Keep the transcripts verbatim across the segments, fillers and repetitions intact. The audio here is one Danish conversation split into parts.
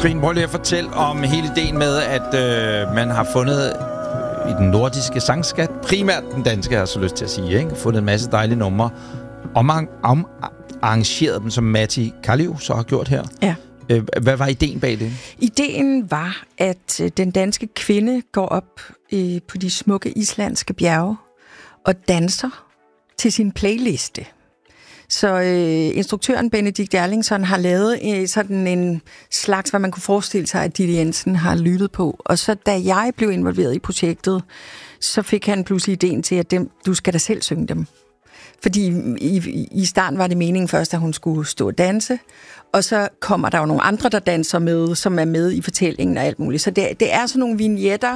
Trine, prøv lige at fortælle om hele ideen med, at øh, man har fundet i den nordiske sangskat, primært den danske, har jeg så lyst til at sige, ikke? Fundet en masse dejlige numre, og man om, arrangeret dem, som Matti Kallio så har gjort her. Ja. Øh, hvad var ideen bag det? Ideen var, at den danske kvinde går op øh, på de smukke islandske bjerge og danser til sin playliste. Så øh, instruktøren Benedikt Erlingsson har lavet øh, sådan en slags, hvad man kunne forestille sig, at Ditte Jensen har lyttet på. Og så da jeg blev involveret i projektet, så fik han pludselig ideen til, at dem, du skal da selv synge dem. Fordi i, i starten var det meningen først, at hun skulle stå og danse, og så kommer der jo nogle andre, der danser med, som er med i fortællingen og alt muligt. Så det, det er sådan nogle vignetter,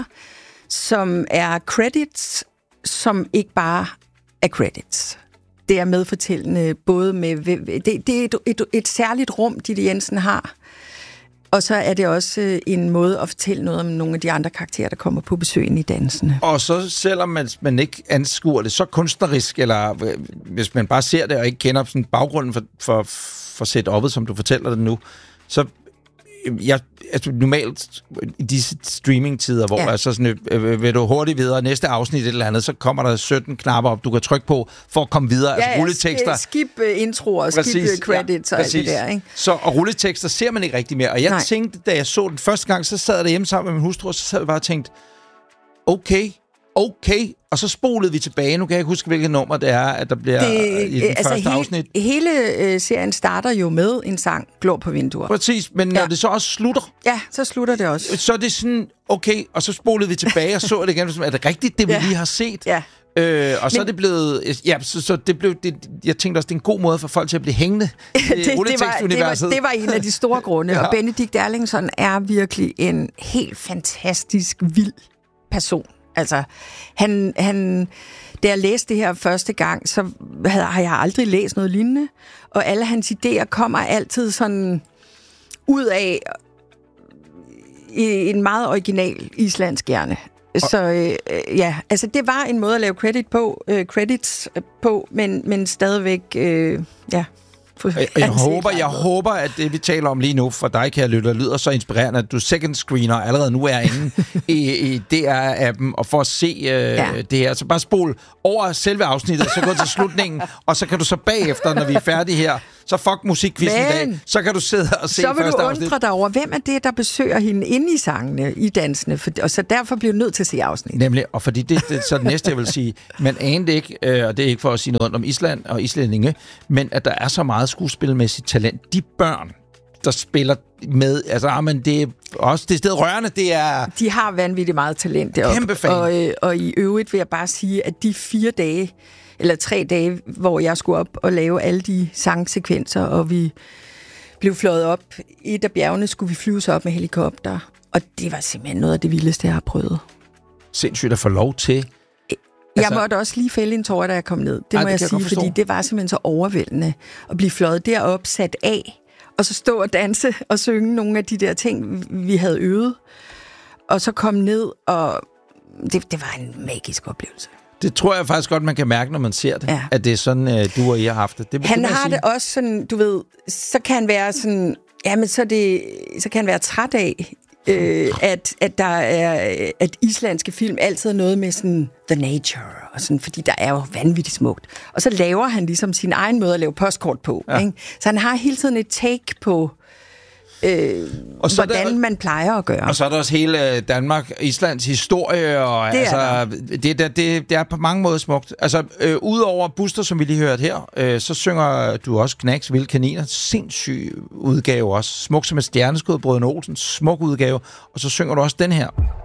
som er credits, som ikke bare er credits. Det er medfortællende, både med... Det, det er et, et, et særligt rum, Ditte Jensen har. Og så er det også en måde at fortælle noget om nogle af de andre karakterer, der kommer på besøgen i dansene. Og så selvom man, man ikke anskuer det så kunstnerisk, eller hvis man bare ser det og ikke kender sådan baggrunden for, for, for setup'et, som du fortæller det nu, så... Jeg, altså normalt i disse streamingtider, hvor ja. altså sådan, øh, vil du hurtigt videre, næste afsnit et eller andet, så kommer der sytten knapper op, du kan trykke på, for at komme videre. Ja, altså rulletekster. Skip uh, introer, skip uh, credits ja, og alt det der, ikke? Så, og rulletekster ser man ikke rigtig mere. Og jeg Nej. tænkte, da jeg så den første gang, så sad jeg derhjemme sammen med min hustru, og så sad jeg bare og tænkte, okay, okay, og så spolede vi tilbage. Nu kan jeg ikke huske, hvilket nummer det er, at der bliver det, i den altså første hele, afsnit. Hele øh, serien starter jo med en sang, Glor på vinduer. Præcis, men når ja. det så også slutter... Ja, så slutter det også. Så er det sådan, okay, og så spolede vi tilbage og så det igen. Er det rigtigt, det vi ja. lige har set? Ja. Øh, og så men, er det blevet... Ja, så, så det blev... Det, jeg tænkte også, det er en god måde for folk til at blive hængende. det, det, var, det, var, det var en af de store grunde. ja. Og Benedikt Erlingsson er virkelig en helt fantastisk, vild person. Altså, han, han, da jeg læste det her første gang, så havde, har jeg aldrig læst noget lignende, og alle hans idéer kommer altid sådan ud af en meget original islandsk hjerne. Så øh, ja, altså det var en måde at lave credit på, øh, credits på, men, men stadigvæk, øh, ja... Jeg, jeg, håber, jeg håber, at det, vi taler om lige nu, for dig, kære lytter, lyder så inspirerende, at du second screener allerede nu er inde i, i D R-appen, og for at se øh, ja. det her. Så bare spol over selve afsnittet, så gå til slutningen, og så kan du så bagefter, når vi er færdige her, så fuck musikquizzen i dag, så kan du sidde og se første afsnit. Så vil du undre dig over, hvem er det, der besøger hende inde i sangene, i dansene, for, og så derfor bliver du nødt til at se afsnit. Nemlig, og fordi det, det så det næste, jeg vil sige, man anede ikke, øh, og det er ikke for at sige noget om Island og islændinge, men at der er så meget skuespilmæssigt talent. De børn, der spiller med, altså, men det er også det sted rørende, det er... De har vanvittigt meget talent deroppe. Kæmpe fan. Og, øh, og i øvrigt vil jeg bare sige, at de fire dage, eller tre dage, hvor jeg skulle op og lave alle de sangsekvenser, og vi blev fløjet op. Et af bjergene skulle vi flyve op med helikopter, og det var simpelthen noget af det vildeste, jeg har prøvet. Sindssygt at få lov til. Jeg altså, måtte også lige fælde en tårer, da jeg kom ned. Det ej, må det jeg sige, fordi det var simpelthen så overvældende at blive fløjet derop, sat af, og så stå og danse og synge nogle af de der ting, vi havde øvet. Og så komme ned, og det, det var en magisk oplevelse. Det tror jeg faktisk godt, man kan mærke, når man ser det. Ja. At det er sådan, du og I har haft det. det han det, har sige. det også sådan, du ved, så kan han være sådan, jamen så, det, så kan han være træt af, øh, at, at der er, at islandske film altid er noget med sådan the nature, og sådan, fordi der er jo vanvittigt smukt. Og så laver han ligesom sin egen måde at lave postkort på. Ja. Ikke? Så han har hele tiden et take på, Øh, og så hvordan der, man plejer at gøre. Og så er der også hele Danmark, Islands historie, og det altså, er det, det, det, det er på mange måder smukt. Altså, øh, udover Buster, som vi lige hørte her, øh, så synger du også Knacks Vilde Kaniner, sindssyg udgave også. Smuk som et stjerneskud, Brødrene Olsen, smuk udgave, og så synger du også den her.